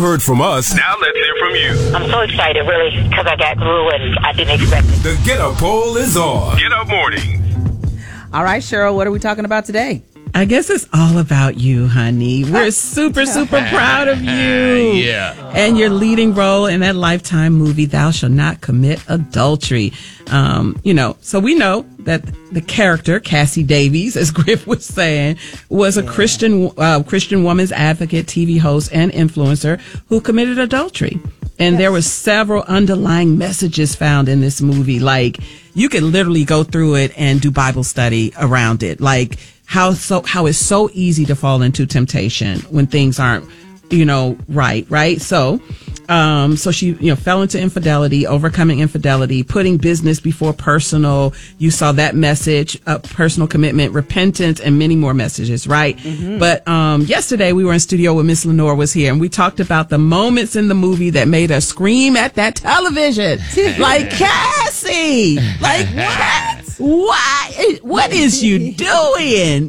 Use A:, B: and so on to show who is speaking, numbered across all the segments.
A: heard from us.
B: Now let's hear from you.
C: I'm so excited, really, because I got Gru and I didn't expect it.
A: The Get Up poll is on.
B: Get Up Mornings.
D: All right, Cheryl, what are we talking about today?
E: I guess it's all about you, honey. We're super proud of you.
F: Yeah.
E: And your leading role in that Lifetime movie, Thou Shalt Not Commit Adultery. So we know that the character, Cassie Davies, as Griff was saying, was a Christian woman's advocate, TV host, and influencer who committed adultery. And there were several underlying messages found in this movie. Like, you could literally go through it and do Bible study around it. Like, how it's so easy to fall into temptation when things aren't, right. So she, fell into infidelity, overcoming infidelity, putting business before personal. You saw that message, personal commitment, repentance, and many more messages, right? Mm-hmm. But yesterday we were in studio with Miss Lenore was here, and we talked about the moments in the movie that made us scream at that television. Like, Cassie! Like, what? Why? What is you doing?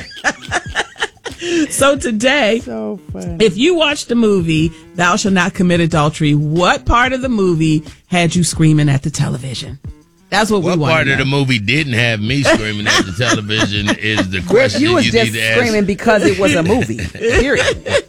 E: So today, if you watched the movie Thou Shalt Not Commit Adultery, what part of the movie had you screaming at the television? That's what we want to know.
F: What part of the movie didn't have me screaming at the television is the question
D: you was
F: you
D: just
F: need to ask.
D: screaming because it was a movie. Period.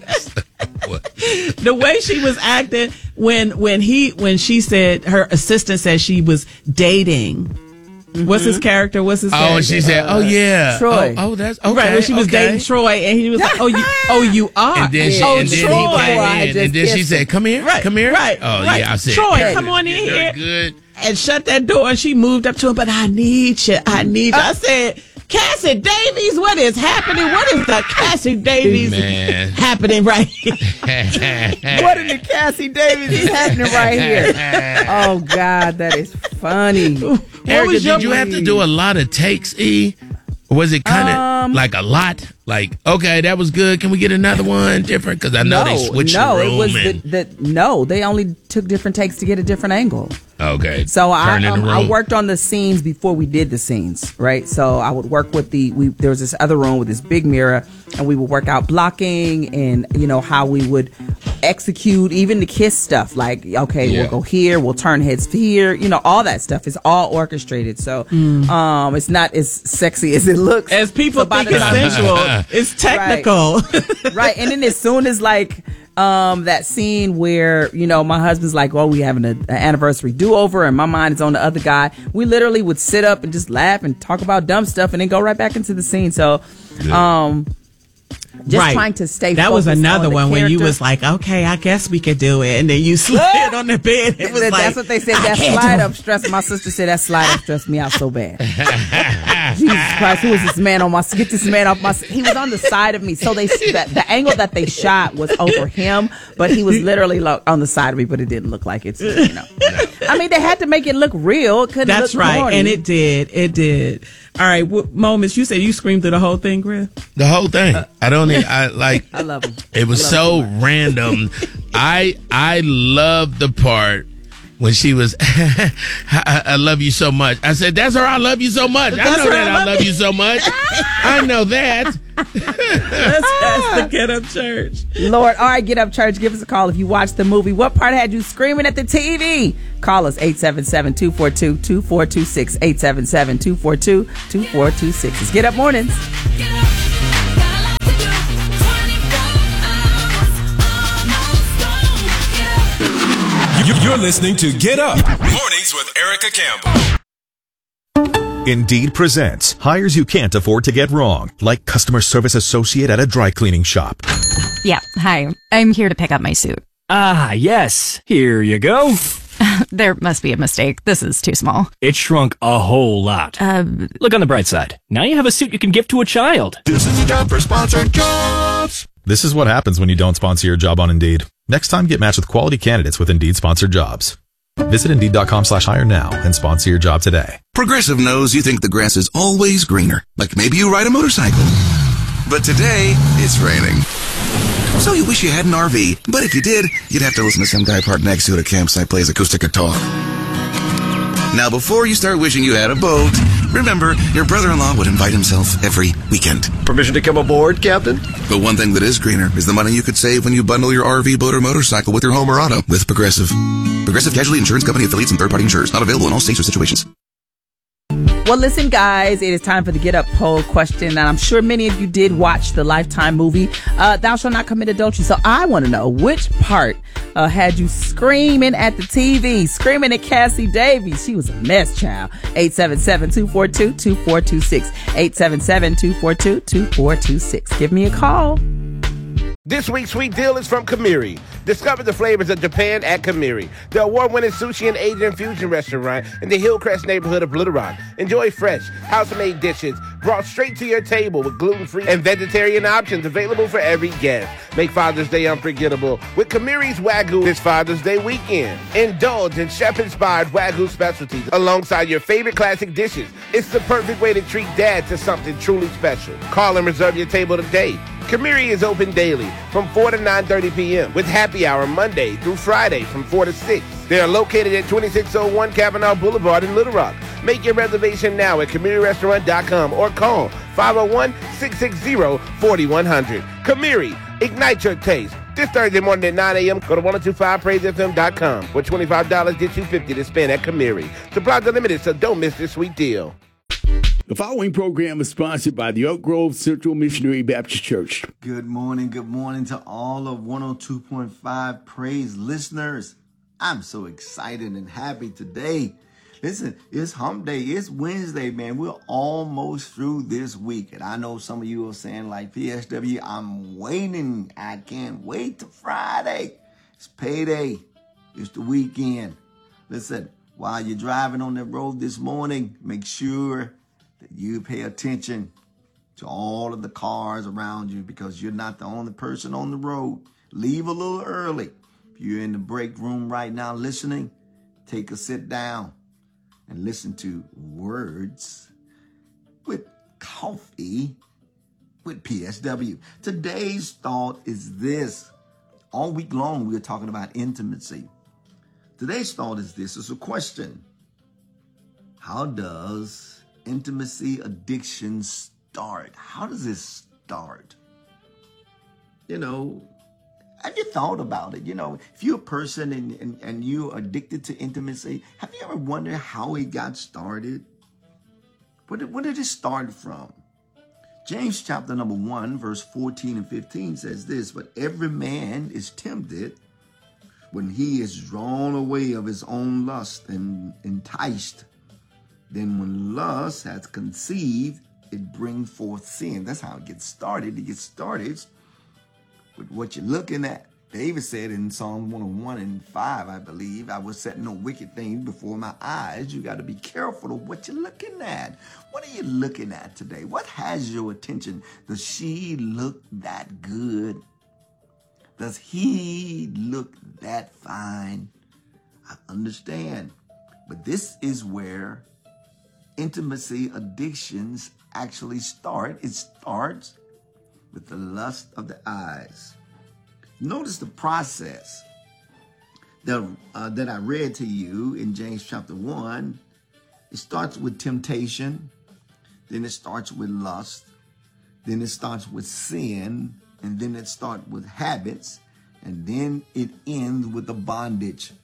E: The way she was acting when she said, her assistant said she was dating. Mm-hmm. What's his character? What's his character?
F: Oh, and she said, "Oh yeah,
D: Troy."
F: Oh, that's okay.
E: Right, when she was dating Troy, and he was like, "Oh, you are."
F: And then she said, "Come here,
E: right,
F: come here."
E: Right.
F: Oh
E: right.
F: yeah, I said,
E: "Troy,
F: hey,
E: come on in here."
F: Good.
E: And shut that door. And she moved up to him, but I need you. I said, Cassie Davies, what is happening? What is the Cassie Davies happening right here?
D: What in the Cassie Davies is happening right here? Oh, God, that is funny.
F: Erica, did you have to do a lot of takes, E? Or was it kind of like a lot? Like, okay, that was good. Can we get another one different? Because I know they switched the room.
D: It was they only took different takes to get a different angle.
F: Okay.
D: So I worked on the scenes before we did the scenes, right? So I would work with there was this other room with this big mirror, and we would work out blocking and, how we would execute even the kiss stuff. Like, okay, we'll go here, we'll turn heads here, all that stuff is all orchestrated. So it's not as sexy as it looks.
E: As people think it's sensual, it's technical.
D: Right. And then as soon as that scene where, my husband's like, well, we having an anniversary do-over and my mind is on the other guy. We literally would sit up and just laugh and talk about dumb stuff and then go right back into the scene. So, trying to stay focused.
E: That was another
D: on
E: one
D: when
E: you was like, okay, I guess we could do it. And then you slid on the bed. It was
D: that's what they said. That slide up stressed. My sister said that slide up stressed me out so bad. Jesus Christ, who is this man on my? Get this man off my. He was on the side of me. So the angle that they shot was over him, but he was literally on the side of me. But it didn't look like it. I mean, they had to make it look real.
E: That's right, corny. And it did. It did. All right, what moments you said you screamed through the whole thing, Griff?
F: The whole thing. I
D: love him.
F: It was so random. I love the part when she was, I love you so much. I said, that's her. I love you so much. I know that I love you so much. I know that.
E: That's the Get Up Church.
D: Lord, all right, Get Up Church. Give us a call if you watched the movie. What part had you screaming at the TV? Call us 877-242-2426. 877-242-2426. It's Get Up Mornings.
A: You're listening to Get Up Mornings with Erica Campbell.
G: Indeed presents hires you can't afford to get wrong, like customer service associate at a dry cleaning shop.
H: Yeah, hi. I'm here to pick up my suit.
I: Ah, yes. Here you go.
H: There must be a mistake. This is too small.
I: It shrunk a whole lot. Look on the bright side. Now you have a suit you can give to a child.
G: This is a job for Sponsored Jobs. This is what happens when you don't sponsor your job on Indeed. Next time, get matched with quality candidates with Indeed Sponsored Jobs. Visit Indeed.com/hire now and sponsor your job today.
J: Progressive knows you think the grass is always greener. Like maybe you ride a motorcycle. But today, it's raining. So you wish you had an RV. But if you did, you'd have to listen to some guy parked next to you at a campsite plays acoustic guitar. Now, before you start wishing you had a boat, remember, your brother-in-law would invite himself every weekend.
K: Permission to come aboard, Captain?
J: But one thing that is greener is the money you could save when you bundle your RV, boat, or motorcycle with your home or auto with Progressive. Progressive Casualty Insurance Company affiliates and third-party insurers. Not available in all states or situations.
D: Well, listen, guys, it is time for the Get Up poll question. And I'm sure many of you did watch the Lifetime movie, Thou Shalt Not Commit Adultery. So I want to know which part had you screaming at the TV, screaming at Cassie Davies. She was a mess, child. 877-242-2426. 877-242-2426. Give me a call.
L: This week's sweet deal is from Kamiri. Discover the flavors of Japan at Kamiri, the award-winning sushi and Asian fusion restaurant in the Hillcrest neighborhood of Little Rock. Enjoy fresh, house-made dishes brought straight to your table with gluten-free and vegetarian options available for every guest. Make Father's Day unforgettable with Kamiri's Wagyu this Father's Day weekend. Indulge in chef-inspired Wagyu specialties alongside your favorite classic dishes. It's the perfect way to treat Dad to something truly special. Call and reserve your table today. Kamiri is open daily from 4 to 9:30 p.m. with happy hour Monday through Friday from 4 to 6. They are located at 2601 Kavanaugh Boulevard in Little Rock. Make your reservation now at KamiriRestaurant.com or call 501-660-4100. Kamiri, ignite your taste. This Thursday morning at 9 a.m., go to 1025praisefm.com where $25 gets you $50 to spend at Kamiri. Supplies are limited, so don't miss this sweet deal.
M: The following program is sponsored by the Oak Grove Central Missionary Baptist Church.
N: Good morning to all of 102.5 Praise listeners. I'm so excited and happy today. Listen, it's hump day. It's Wednesday, man. We're almost through this week. And I know some of you are saying, like, PSW, I'm waiting. I can't wait till Friday. It's payday. It's the weekend. Listen, while you're driving on the road this morning, make sure that you pay attention to all of the cars around you because you're not the only person on the road. Leave a little early. If you're in the break room right now listening, take a sit down and listen to Words with Coffee with PSW. Today's thought is this. All week long, we're talking about intimacy. Today's thought is this. It's a question. How does intimacy addiction start? How does it start? You know, have you thought about it? You know, if you're a person and you're addicted to intimacy, have you ever wondered how it got started? Where did it start from? James chapter number 1, verse 14 and 15 says this, but every man is tempted when he is drawn away of his own lust and enticed. Then when lust has conceived, it brings forth sin. That's how it gets started. It gets started with what you're looking at. David said in Psalm 101 and 5, I believe, I was setting no wicked things before my eyes. You got to be careful of what you're looking at. What are you looking at today? What has your attention? Does she look that good? Does he look that fine? I understand. But this is where intimacy addictions actually start. It starts with the lust of the eyes. Notice the process that I read to you in James chapter 1. It starts with temptation, then it starts with lust, then it starts with sin, and then it starts with habits, and then it ends with the bondage.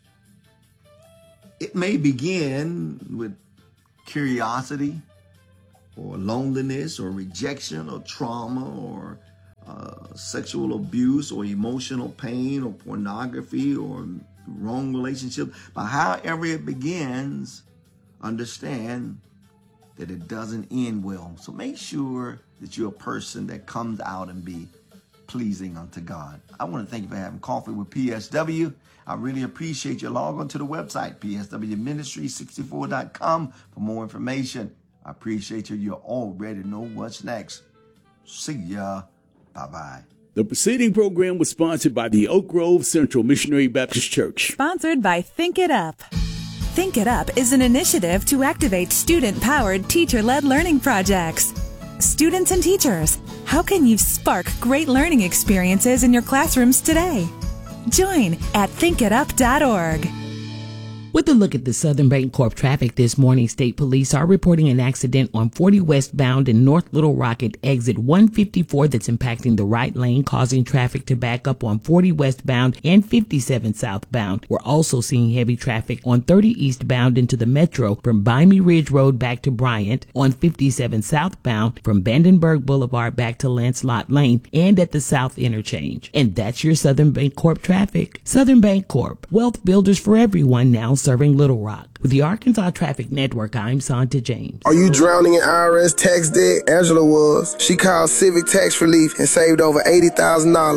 N: It may begin with curiosity or loneliness or rejection or trauma or sexual abuse or emotional pain or pornography or wrong relationship. But however it begins, understand that it doesn't end well. So make sure that you're a person that comes out and be pleasing unto God. I want to thank you for having coffee with PSW. I really appreciate you. Log on to the website, pswministry64.com for more information. I appreciate you. You already know what's next. See ya. Bye-bye.
M: The preceding program was sponsored by the Oak Grove Central Missionary Baptist Church.
O: Sponsored by Think It Up. Think It Up is an initiative to activate student-powered, teacher-led learning projects. Students and teachers, how can you spark great learning experiences in your classrooms today? Join at thinkitup.org.
P: With a look at the Southern Bancorp traffic this morning, state police are reporting an accident on 40 westbound in North Little Rock at exit 154 that's impacting the right lane, causing traffic to back up on 40 westbound and 57 southbound. We're also seeing heavy traffic on 30 eastbound into the metro from Bymee Ridge Road back to Bryant, on 57 southbound from Vandenberg Boulevard back to Lancelot Lane, and at the South Interchange. And that's your Southern Bancorp traffic. Southern Bancorp, wealth builders for everyone, now serving Little Rock. With the Arkansas Traffic Network, I'm Santa James.
Q: Are you drowning in IRS tax debt? Angela was. She called Civic Tax Relief and saved over $80,000.